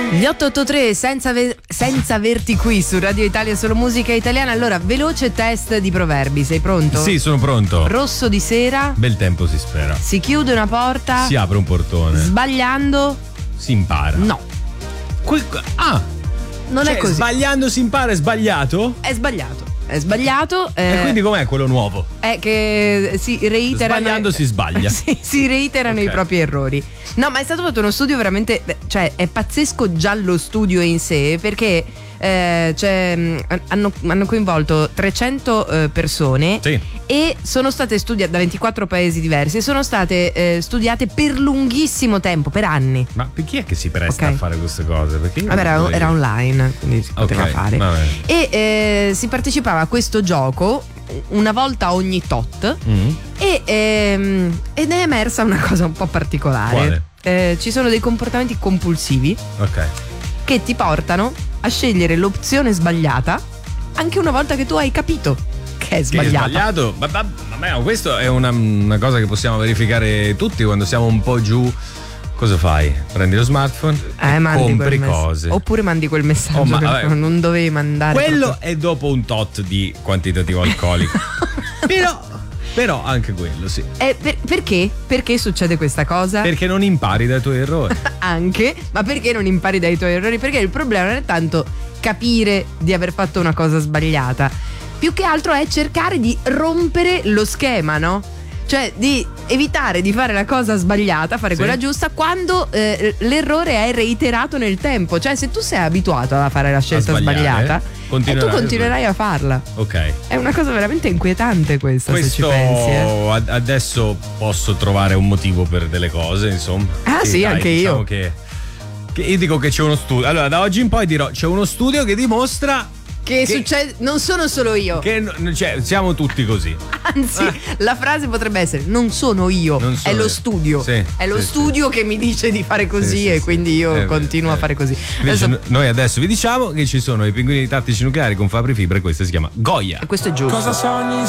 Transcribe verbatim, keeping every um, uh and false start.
Gli otto otto tre senza, ve- senza averti qui su Radio Italia, solo musica italiana. Allora, veloce test di proverbi, sei pronto? Sì, sono pronto. Rosso di sera. Bel tempo si spera. Si chiude una porta. Si apre un portone. Sbagliando. Si impara. No. Que- ah! Non cioè, è così. Sbagliando si impara, è sbagliato? È sbagliato. È sbagliato. Eh, e quindi com'è quello nuovo? È che si reiterano. Sbagliando si sbaglia. sì, si reiterano Okay. i propri errori. No, ma è stato fatto uno studio veramente. Cioè, è pazzesco già lo studio in sé, perché eh, cioè, mh, hanno, hanno coinvolto trecento eh, persone. Sì. E sono state studiate da ventiquattro paesi diversi e sono state eh, studiate per lunghissimo tempo, per anni. Ma per chi è che si presta Ok. a fare queste cose? Perché io Vabbè, non era, vorrei- era online, quindi si poteva Ok, fare. va bene. E eh, si partecipava a questo gioco una volta ogni tot. Mm. E, ehm, ed è emersa una cosa un po' particolare. Quale? Eh, ci sono dei comportamenti compulsivi Ok. che ti portano a scegliere l'opzione sbagliata anche una volta che tu hai capito che è Che è sbagliata. sbagliato? Ma, ma, vabbè, ma questo è una, una cosa che possiamo verificare tutti quando siamo un po' giù. Cosa fai? Prendi lo smartphone Eh, e mandi compri quel mess- cose. Oppure mandi quel messaggio Oh, ma che vabbè. non dovevi mandare. Quello proprio. è dopo un tot di quantitativo alcolico. però, però anche quello sì. Eh, per- perché? Perché succede questa cosa? Perché non impari dai tuoi errori. Anche, ma perché non impari dai tuoi errori? Perché il problema non è tanto capire di aver fatto una cosa sbagliata, più che altro è cercare di rompere lo schema, no? Cioè di evitare di fare la cosa sbagliata, fare Sì. quella giusta quando eh, l'errore è reiterato nel tempo. Cioè se tu sei abituato a fare la scelta sbagliare, sbagliata e tu continuerai. continuerai a farla. Ok. È una cosa veramente inquietante questa, se ci Questo pensi. eh. ad- adesso posso trovare un motivo per delle cose, insomma. Ah, sì, dai, anche diciamo io. Che, che io dico che c'è uno studio. Allora, da oggi in poi dirò: c'è uno studio che dimostra Che, Che- succede, non sono solo io. che no- cioè, siamo tutti così. Anzi, la frase potrebbe essere: non sono io, Non sono è lo io. studio. Sì, è lo sì, studio che mi dice di fare così, Sì, sì, e sì. quindi io Eh, continuo eh. a fare così. Invece Adesso- no- noi adesso vi diciamo che ci sono i pinguini tattici nucleari con Fabri Fibra e questa si chiama Goya. e questo è giusto. Cosa sogni